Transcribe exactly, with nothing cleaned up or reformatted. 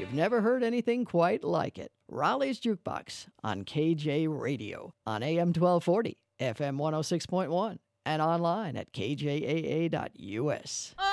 You've never heard anything quite like it. Raleigh's Jukebox on K J Radio on A M twelve forty, F M one oh six point one, and online at K J A A dot U S.